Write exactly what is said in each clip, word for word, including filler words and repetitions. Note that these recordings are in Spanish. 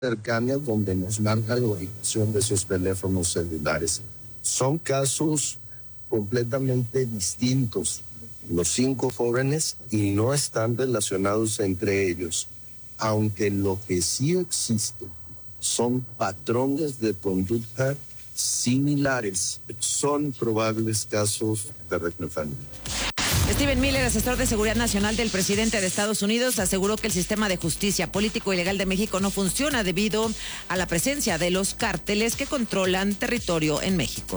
cercana donde nos marca la ubicación de esos teléfonos celulares. Son casos completamente distintos, los cinco jóvenes, y no están relacionados entre ellos, aunque lo que sí existe son patrones de conducta similares. Son probables casos de reclutamiento. Stephen Miller, asesor de seguridad nacional del presidente de Estados Unidos, aseguró que el sistema de justicia político y legal de México no funciona debido a la presencia de los cárteles que controlan territorio en México.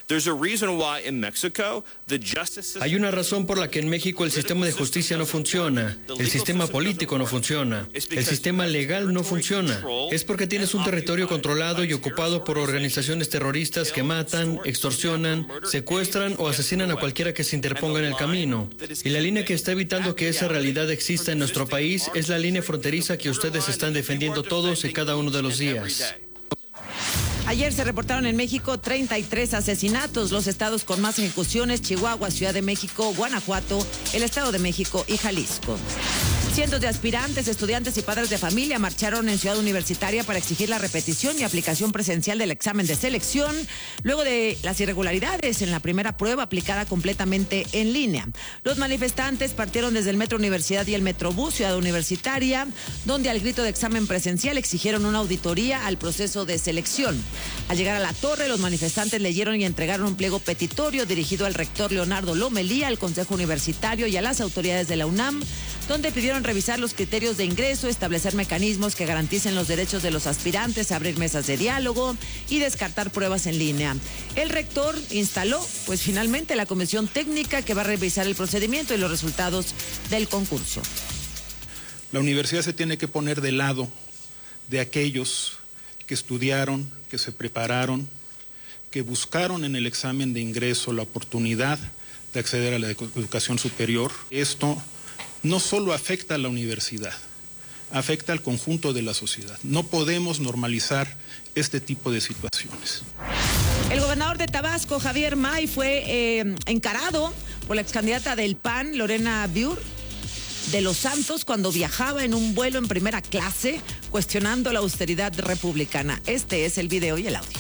Hay una razón por la que en México el sistema de justicia no funciona, el sistema político no funciona, el sistema legal no funciona. Es porque tienes un territorio controlado y ocupado por organizaciones terroristas que matan, extorsionan, secuestran o asesinan a cualquiera que se interponga en el camino. Y la línea que está evitando que esa realidad exista en nuestro país es la línea fronteriza que ustedes están defendiendo todos y cada uno de los días. Ayer se reportaron en México treinta y tres asesinatos. Los estados con más ejecuciones: Chihuahua, Ciudad de México, Guanajuato, el Estado de México y Jalisco. Cientos de aspirantes, estudiantes y padres de familia marcharon en Ciudad Universitaria para exigir la repetición y aplicación presencial del examen de selección luego de las irregularidades en la primera prueba aplicada completamente en línea. Los manifestantes partieron desde el Metro Universidad y el Metrobús Ciudad Universitaria, donde al grito de examen presencial exigieron una auditoría al proceso de selección. Al llegar a la torre, los manifestantes leyeron y entregaron un pliego petitorio dirigido al rector Leonardo Lomelí, al Consejo Universitario y a las autoridades de la UNAM, donde pidieron revisar los criterios de ingreso, establecer mecanismos que garanticen los derechos de los aspirantes, abrir mesas de diálogo y descartar pruebas en línea. El rector instaló, pues finalmente, la comisión técnica que va a revisar el procedimiento y los resultados del concurso. La universidad se tiene que poner del lado de aquellos que estudiaron, que se prepararon, que buscaron en el examen de ingreso la oportunidad de acceder a la educación superior. Esto no solo afecta a la universidad, afecta al conjunto de la sociedad. No podemos normalizar este tipo de situaciones. El gobernador de Tabasco, Javier May, fue eh, encarado por la excandidata del P A N, Lorena Biur de los Santos, cuando viajaba en un vuelo en primera clase, cuestionando la austeridad republicana. Este es el video y el audio.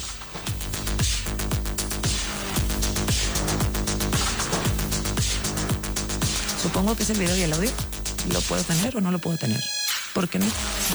Supongo que es el video y el audio. ¿Lo puedo tener o no lo puedo tener? ¿Por qué no?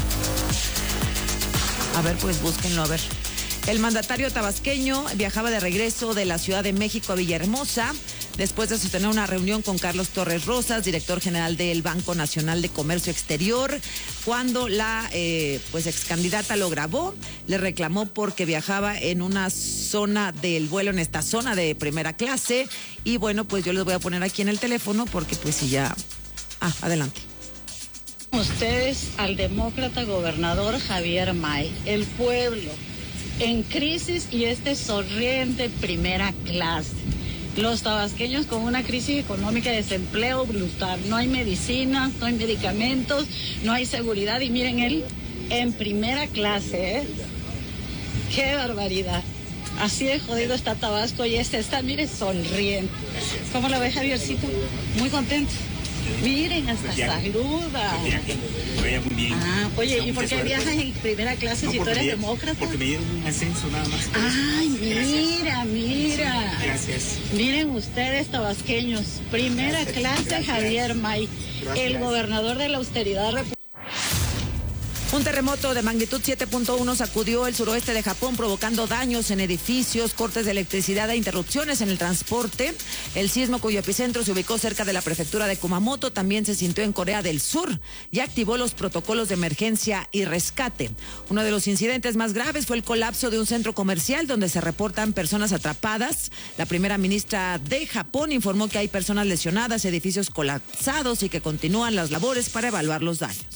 A ver, pues búsquenlo, a ver. El mandatario tabasqueño viajaba de regreso de la Ciudad de México a Villahermosa después de sostener una reunión con Carlos Torres Rosas, director general del Banco Nacional de Comercio Exterior. Cuando la eh, pues excandidata lo grabó, le reclamó porque viajaba en una zona del vuelo, en esta zona de primera clase. Y bueno, pues yo les voy a poner aquí en el teléfono porque pues si ya... Ah, adelante. Ustedes al demócrata gobernador Javier May, el pueblo en crisis y este sonriente primera clase. Los tabasqueños con una crisis económica de desempleo brutal. No hay medicinas, no hay medicamentos, no hay seguridad. Y miren, él en primera clase, ¿eh? ¡Qué barbaridad! Así de jodido está Tabasco y este está, mire, sonriente. ¿Cómo la ve, Javiercito? Muy contento. Miren, hasta saluda. Vaya muy bien. Ah, oye, ¿y por qué viajas en primera clase no, si tú eres demócrata? Porque me dieron un ascenso nada más. Ay, mira, mira. Gracias. Miren ustedes, tabasqueños, primera gracias, clase gracias. Javier May, gracias. El gobernador de la austeridad republicana. Un terremoto de magnitud siete punto uno sacudió el suroeste de Japón, provocando daños en edificios, cortes de electricidad e interrupciones en el transporte. El sismo, cuyo epicentro se ubicó cerca de la prefectura de Kumamoto, también se sintió en Corea del Sur y activó los protocolos de emergencia y rescate. Uno de los incidentes más graves fue el colapso de un centro comercial donde se reportan personas atrapadas. La primera ministra de Japón informó que hay personas lesionadas, edificios colapsados y que continúan las labores para evaluar los daños.